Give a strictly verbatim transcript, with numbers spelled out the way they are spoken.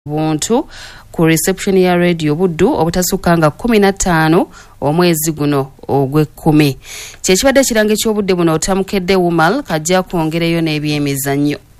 buntu ku reception ya radio buddu obutasukka nga kumi na ttaano omwezi guno ogw'ekkumi. Kyekibadde kirango ky'obudde buno otamukedde Wumal kajja kwongereyo n'ebyemizannyo.